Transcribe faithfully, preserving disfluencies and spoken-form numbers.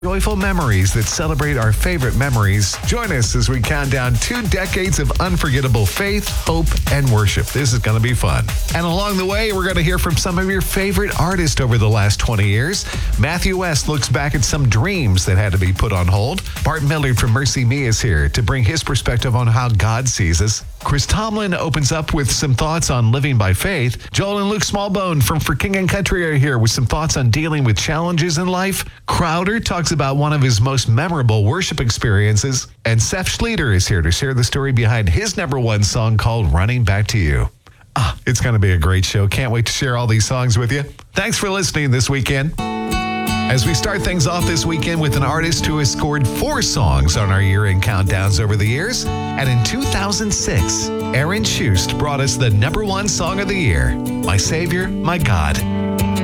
Joyful memories that celebrate our favorite memories. Join us as we count down two decades of unforgettable faith, hope, and worship. This is going to be fun. And along the way, we're going to hear from some of your favorite artists over the last twenty years. Matthew West looks back at some dreams that had to be put on hold. Bart Millard from Mercy Me is here to bring his perspective on how God sees us. Chris Tomlin opens up with some thoughts on living by faith. Joel and Luke Smallbone from For King and Country are here with some thoughts on dealing with challenges in life. Crowder talks about one of his most memorable worship experiences. And Seth Schleter is here to share the story behind his number one song called Running Back to You. Ah, it's going to be a great show. Can't wait to share all these songs with you. Thanks for listening this weekend. As we start things off this weekend with an artist who has scored four songs on our year-end countdowns over the years. And in two thousand six, Aaron Shust brought us the number one song of the year, My Savior, My God.